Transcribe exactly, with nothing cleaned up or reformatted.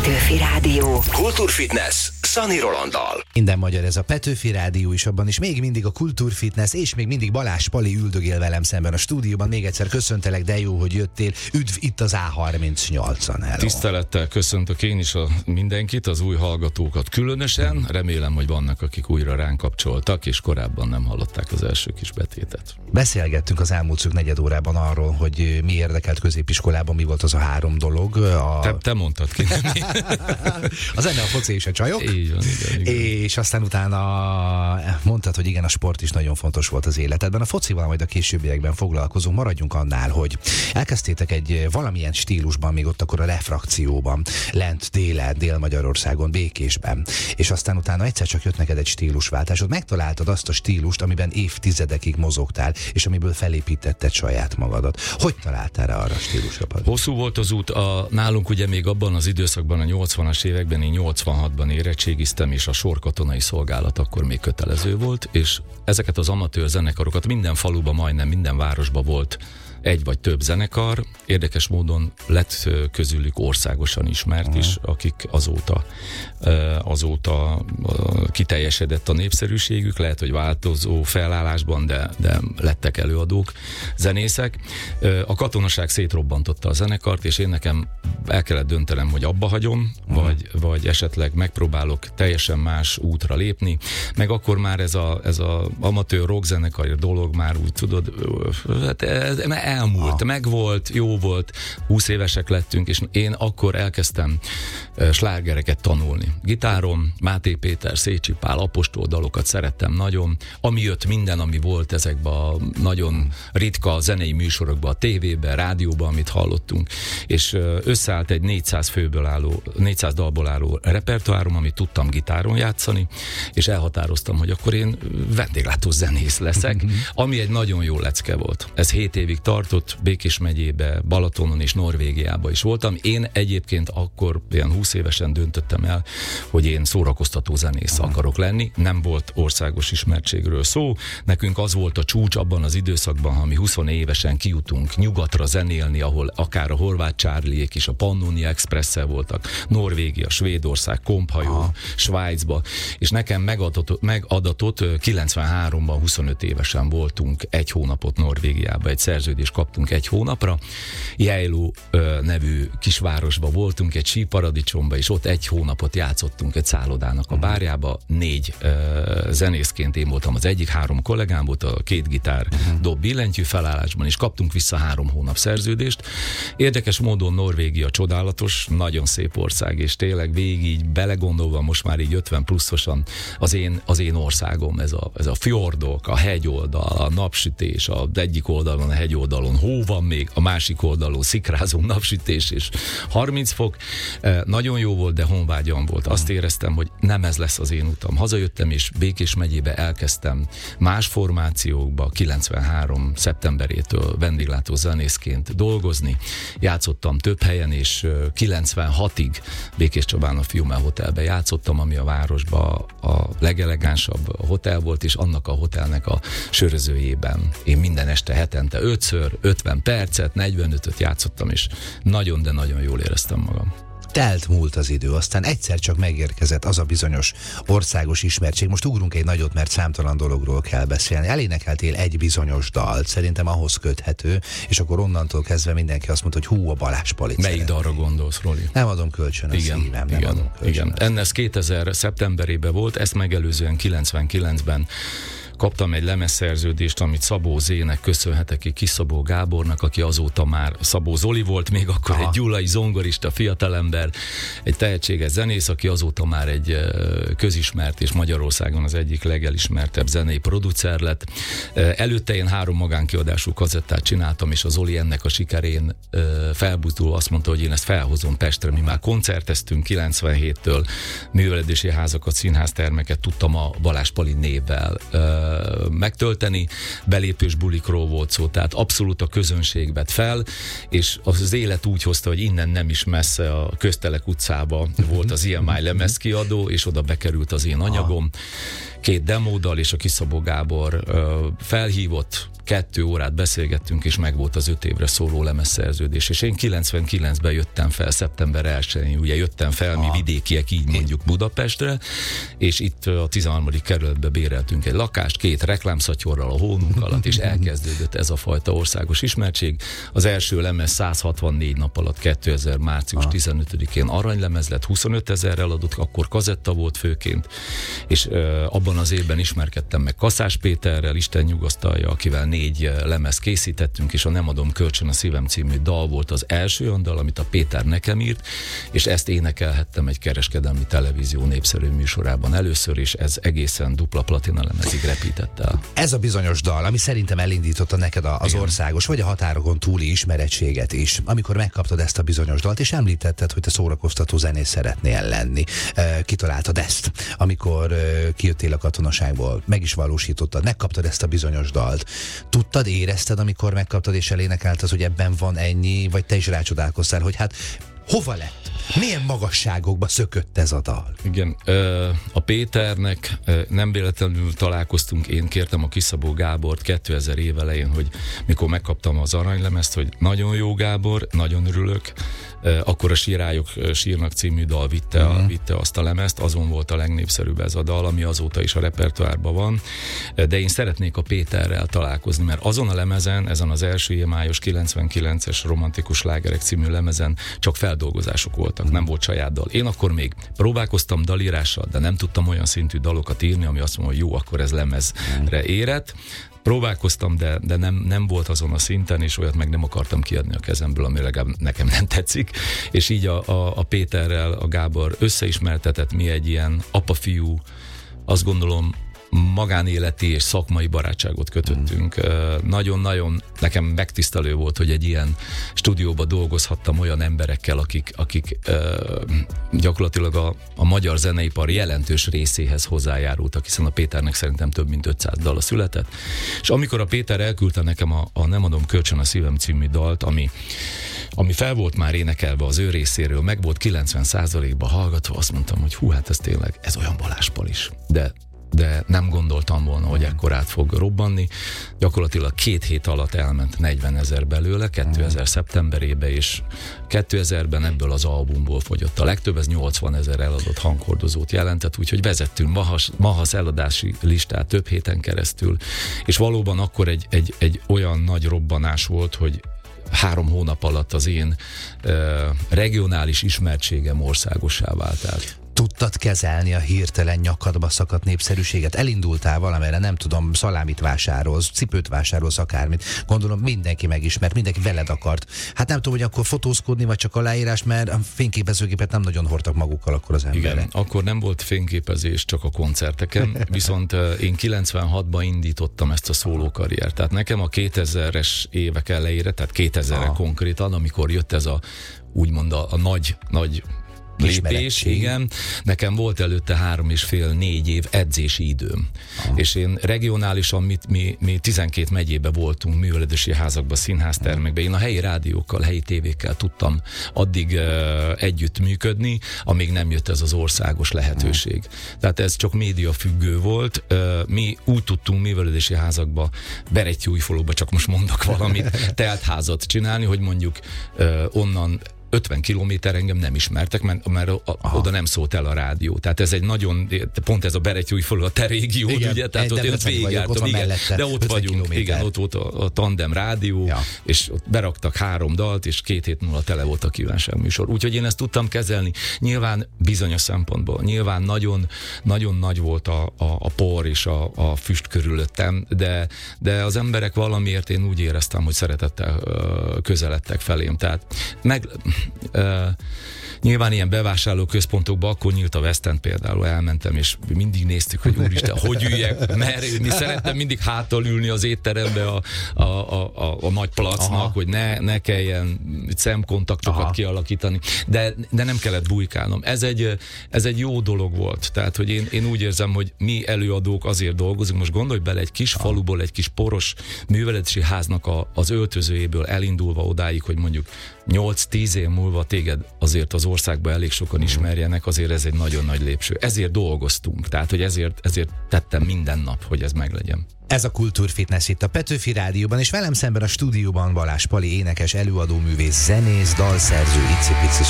Petőfi Rádió. Kultúrfitness Szani Rolanddal. Minden magyar, ez a Petőfi Rádió is, abban is még mindig a Kultúrfitness, és még mindig Balázs Pali üldögél velem szemben a stúdióban. Még egyszer köszöntelek, de jó, hogy jöttél. Üdv itt az á harmincnyolcon. Hello. Tisztelettel köszöntök én is a mindenkit, az új hallgatókat különösen. Remélem, hogy vannak, akik újra ránk kapcsoltak, és korábban nem hallották az első kis betétet. Beszélgettünk az elmúlt szűk negyed órában arról, hogy mi érdekelt középiskolában, mi volt az a három dolog. A... Te, te mondtad ki. A zene, a foci és a csajok. Így van, igen, igen. És aztán utána mondtad, hogy igen, a sport is nagyon fontos volt az életedben. A focival majd a későbbiekben foglalkozunk. Maradjunk annál, hogy elkezdtétek egy valamilyen stílusban, még ott akkor a refrakcióban, lent délen, Dél-Magyarországon, Békésben. És aztán utána egyszer csak jött neked egy stílusváltásod. Megtaláltad azt a stílust, amiben évtizedekig mozogtál, és amiből felépítetted saját magadat. Hogy találtál rá arra a stílusra? Hosszú volt az út. A, nálunk ugye még abban az időszakban, a nyolcvanas években, én nyolcvanhatban érettségiztem, és a sorkatonai szolgálat akkor még kötelező volt, és ezeket az amatőr zenekarokat minden faluban, majdnem minden városban volt egy vagy több zenekar. Érdekes módon lett közülük országosan ismert is, akik azóta, azóta kiteljesedett a népszerűségük, lehet, hogy változó felállásban, de, de lettek előadók, zenészek. A katonaság szétrobbantotta a zenekart, és én nekem el kellett döntenem, hogy abba hagyom, uh-huh. vagy, vagy esetleg megpróbálok teljesen más útra lépni, meg akkor már ez a, ez a amatőr rockzenekar dolog már úgy tudod, hát ez, elmúlt, ah. megvolt, jó volt, húsz évesek lettünk, és én akkor elkezdtem uh, slágereket tanulni. Gitárom, Máté Péter, Szécsi Pál, apostol dalokat szerettem nagyon, ami jött minden, ami volt ezekben a nagyon ritka zenei műsorokban, a tévében, rádióban, amit hallottunk, és uh, összeállt egy négyszáz főből álló, négyszáz dalból álló repertoárom, amit tudtam gitáron játszani, és elhatároztam, hogy akkor én vendéglátó zenész leszek, ami egy nagyon jó lecke volt. Ez hét évig tartott, Békés megyébe, Balatonon és Norvégiába is voltam. Én egyébként akkor ilyen húsz évesen döntöttem el, hogy én szórakoztató zenész akarok lenni. Nem volt országos ismertségről szó. Nekünk az volt a csúcs abban az időszakban, ha mi húsz évesen kijutunk nyugatra zenélni, ahol akár a Horváth Charliék is a Pannonia Expresszel voltak, Norvégia, Svédország, komphajó, Aha. Svájcba, és nekem megadatott, megadatott kilencvenháromban huszonöt évesen voltunk egy hónapot Norvégiába, egy szerződést kaptunk egy hónapra. Jejló ö, nevű kisvárosba voltunk, egy síparadicsomba, és ott egy hónapot játszottunk egy szállodának a bárjába. Négy ö, zenészként én voltam az egyik, három kollégám volt, a két gitár uh-huh. dob billentyű felállásban, és kaptunk vissza három hónap szerződést. Érdekes módon Norvégia csodálatos, nagyon szép ország, és tényleg végig így belegondolva, most már így ötven pluszosan az én, az én országom, ez a, ez a fjordok, a hegyoldal, a napsütés, az egyik oldalon, a hegyoldalon hó van még, a másik oldalon szikrázó napsütés és harminc fok. Nagyon jó volt, de honvágyam volt. Azt éreztem, hogy nem ez lesz az én utam. Hazajöttem, és Békés megyébe elkezdtem más formációkba kilencvenhárom szeptemberétől vendéglátó zenészként dolgozni. Játszottam több helyen, és kilencvenhatig Békés Csabán a Fiumel Hotelbe játszottam, ami a városban a legelegánsabb hotel volt, és annak a hotelnek a sörözőjében én minden este hetente ötször, ötven percet, negyvenötöt játszottam, és nagyon, de nagyon jól éreztem magam. Telt múlt az idő, aztán egyszer csak megérkezett az a bizonyos országos ismertség. Most ugrunk egy nagyot, mert számtalan dologról kell beszélni. Elénekeltél egy bizonyos dalt, szerintem ahhoz köthető, és akkor onnantól kezdve mindenki azt mondta, hogy hú, a Balázs Palit. Melyik dalra gondolsz, Roli? Nem adom kölcsön a igen, szívem, nem igen, adom kölcsön. Igen. Ennek kétezer szeptemberében volt, ezt megelőzően kilencvenkilencben kaptam egy lemezszerződést, amit Szabó Zének köszönhetek ki, Kis Szabó Gábornak, aki azóta már Szabó Zoli volt, még akkor Aha. egy gyulai zongorista fiatalember, egy tehetséges zenész, aki azóta már egy közismert és Magyarországon az egyik legelismertebb zenei producer lett. Előtte én három magánkiadású kazettát csináltam, és a Zoli ennek a sikerén felbuzdulva azt mondta, hogy én ezt felhozom Pestre. Mi már koncerteztünk kilencvenhéttől, művelődési házakat, színháztermeket tudtam a Balázs Pali névvel megtölteni, belépős bulikról volt szó, tehát abszolút a közönség vett fel, és az élet úgy hozta, hogy innen nem is messze a Köztelek utcába volt az i em i lemezkiadó, és oda bekerült az én anyagom, két demódal, és a Kiszabó Gábor ö, felhívott, kettő órát beszélgettünk, és megvolt az öt évre szóló lemezszerződés. És én kilencvenkilencben jöttem fel, szeptember elsején, ugye jöttem fel, mi vidékiek, így mondjuk Budapestre, és itt a tizenharmadik kerületbe béreltünk egy lakást, két reklámszatyorral a hónunk alatt, és elkezdődött ez a fajta országos ismertség. Az első lemez száz hatvannégy nap alatt, kétezer március tizenötödikén aranylemez lett, huszonöt ezerrel adott, akkor kazetta volt főként, és ö, abban az évben ismerkedtem meg Kaszás Péterrel, Isten nyugasztalja, akivel négy lemez készítettünk, és a Nem adom kölcsön a szívem című dal volt az első olyan dal, amit a Péter nekem írt, és ezt énekelhettem egy kereskedelmi televízió népszerű műsorában először, és ez egészen dupla platina lemezig repített el. Ez a bizonyos dal, ami szerintem elindította neked az Igen. országos, vagy a határokon túli ismerettséget is, amikor megkaptad ezt a bizonyos dalt, és említetted, hogy te szórakoztató zenész szeretnél lenni. Kitaláltad ezt, amikor kijöttél a katonaságból, meg is valósítottad, megkaptad ezt a bizonyos dalt. Tudtad, érezted, amikor megkaptad és elénekelted, hogy ebben van ennyi, vagy te is rácsodálkoztál, hogy hát hova lett? Milyen magasságokba szökött ez a dal? Igen, a Péternek nem véletlenül találkoztunk, én kértem a Kiszabó Gábort kétezer év elején, hogy mikor megkaptam az aranylemezt, hogy nagyon jó Gábor, nagyon örülök, akkor a Sírályok sírnak című dal vitte, uh-huh. a, vitte azt a lemezt, azon volt a legnépszerűbb ez a dal, ami azóta is a repertoárban van, de én szeretnék a Péterrel találkozni, mert azon a lemezen, ezen az első émájos kilencvenkilences romantikus slágerek című lemezen csak feldolgozások voltak, nem volt saját dal. Én akkor még próbálkoztam dalírással, de nem tudtam olyan szintű dalokat írni, ami azt mondja, hogy jó, akkor ez lemezre érett. Próbálkoztam, de, de nem, nem volt azon a szinten, és olyat meg nem akartam kiadni a kezemből, ami legalább nekem nem tetszik. És így a, a, a Péterrel a Gábor összeismertetett, mi egy ilyen apa-fiú, azt gondolom, magánéleti és szakmai barátságot kötöttünk. Nagyon-nagyon nekem megtisztelő volt, hogy egy ilyen stúdióba dolgozhattam olyan emberekkel, akik, akik uh, gyakorlatilag a, a magyar zeneipar jelentős részéhez hozzájárultak, hiszen a Péternek szerintem több mint ötszáz dala született. És amikor a Péter elküldte nekem a, a Nem adom kölcsön a szívem című dalt, ami ami fel volt már énekelve az ő részéről, meg volt kilencven százalékban hallgatva, azt mondtam, hogy hú, hát ez tényleg, ez olyan Balázs Pal is. De de nem gondoltam volna, hogy ekkor át fog robbanni. Gyakorlatilag két hét alatt elment negyvenezer belőle, kétezer szeptemberében, és kétezerben ebből az albumból fogyott a legtöbb, ez nyolcvanezer eladott hanghordozót jelentett, úgyhogy vezettünk Mahas, Mahasz eladási listát több héten keresztül, és valóban akkor egy, egy, egy olyan nagy robbanás volt, hogy három hónap alatt az én uh, regionális ismertségem országossá vált át. Tudtad kezelni a hirtelen nyakadba szakadt népszerűséget? Elindultál valamelyre, nem tudom, szalámit vásárolsz, cipőt vásárolsz, akármit. Gondolom mindenki megismert, mindenki veled akart. Hát nem tudom, hogy akkor fotózkodni, vagy csak aláírás, mert a fényképezőgépet nem nagyon hordtak magukkal akkor az emberek. Igen, akkor nem volt fényképezés, csak a koncerteken, viszont én kilencvenhatban indítottam ezt a szólókarriert. Tehát nekem a kétezres évek elejére, tehát kétezerre ah. konkrétan, amikor jött ez a úgymond a, a nagy, nagy lépés, igen. Nekem volt előtte három és fél, négy év edzési időm. Ah. És én regionálisan mi, mi, mi tizenkét megyébe voltunk, művelődési házakban, színháztermekben. Én a helyi rádiókkal, helyi tévékkel tudtam addig uh, együtt működni, amíg nem jött ez az országos lehetőség. Ah. Tehát ez csak média függő volt. Uh, mi úgy tudtunk művelődési házakba, Berettyújfaluba, csak most mondok valamit, teltházat csinálni, hogy mondjuk uh, onnan ötven kilométer engem nem ismertek, mert, mert a, oda nem szólt el a rádió. Tehát ez egy nagyon, pont ez a Berettyújfalu, a te régiód, igen, ugye? Tehát ott én ott végigjártam, igen, de ott vagyunk, kilométer. Igen, ott volt a, a Tandem rádió, ja. És ott beraktak három dalt, és két hét múlva tele volt a kívánságműsor. Úgyhogy én ezt tudtam kezelni. Nyilván bizonyos szempontból, nyilván nagyon, nagyon nagy volt a, a, a por és a, a füst körülöttem, de, de az emberek valamiért én úgy éreztem, hogy szeretettel közeledtek felém. Tehát meg Uh, nyilván ilyen bevásárlóközpontokban akkor nyílt a West End, például elmentem, és mindig néztük, hogy úristen, hogy üljek, mert mi szerettem mindig hátal ülni az étterembe a, a, a, a, a nagy placnak, aha, hogy ne, ne kelljen szemkontaktokat aha. kialakítani, de, de nem kellett bujkálnom. Ez egy, ez egy jó dolog volt, tehát, hogy én, én úgy érzem, hogy mi előadók azért dolgozunk, most gondolj bele, egy kis aha. faluból, egy kis poros művelődési háznak a, az öltözőjéből elindulva odáig, hogy mondjuk nyolc-tíz év múlva téged azért az országban elég sokan ismerjenek, azért ez egy nagyon nagy lépcső. Ezért dolgoztunk, tehát hogy ezért, ezért tettem minden nap, hogy ez meglegyen. Ez a Kultúrfitness itt a Petőfi Rádióban, és velem szemben a stúdióban Balázs Pali, énekes, előadó művész, zenész, dalszerző, icipici